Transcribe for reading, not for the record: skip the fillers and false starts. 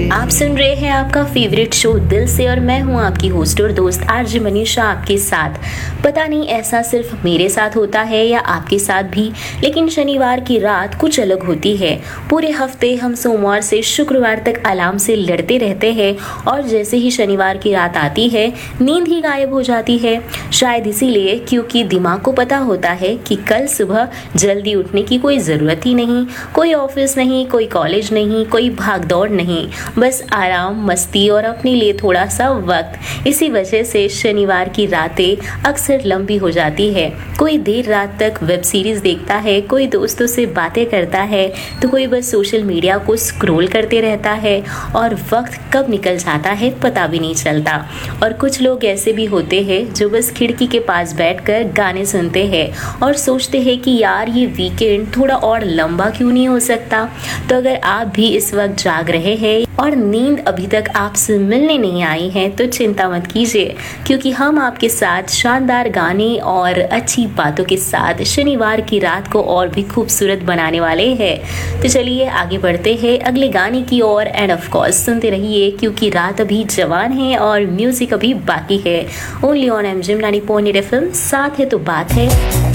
आप सुन रहे हैं आपका फेवरेट शो दिल से और मैं हूं आपकी होस्ट और दोस्त आरजे मनीषा आपके साथ। पता नहीं ऐसा सिर्फ मेरे साथ होता है या आपके साथ भी, लेकिन शनिवार की रात कुछ अलग होती है। पूरे हफ्ते हम सोमवार से शुक्रवार तक अलार्म से लड़ते रहते हैं और जैसे ही शनिवार की रात आती है नींद ही गायब हो जाती है। शायद इसीलिए क्योंकि दिमाग को पता होता है कि कल सुबह जल्दी उठने की कोई ज़रूरत ही नहीं, कोई ऑफिस नहीं, कोई कॉलेज नहीं, कोई भागदौड़ नहीं, बस आराम, मस्ती और अपने लिए थोड़ा सा वक्त। इसी वजह से शनिवार की रातें अक्सर लंबी हो जाती है। कोई देर रात तक वेब सीरीज देखता है, कोई दोस्तों से बातें करता है, तो कोई बस सोशल मीडिया को स्क्रॉल करते रहता है और वक्त कब निकल जाता है पता भी नहीं चलता। और कुछ लोग ऐसे भी होते हैं जो बस खिड़की के पास बैठकर गाने सुनते हैं और सोचते हैं कि यार ये वीकेंड थोड़ा और लंबा क्यों नहीं हो सकता। तो अगर आप भी इस वक्त जाग रहे हैं और नींद अभी तक आपसे मिलने नहीं आई है तो चिंता मत कीजिए, क्योंकि हम आपके साथ शानदार गाने और अच्छी बातों के साथ शनिवार की रात को और भी खूबसूरत बनाने वाले हैं। तो चलिए आगे बढ़ते हैं अगले गाने की ओर एंड ऑफ कोर्स सुनते रहिए, क्योंकि रात अभी जवान है और म्यूजिक अभी बाकी है। ओनली ऑन एमजिम 90.8 FM, साथ है तो बात है।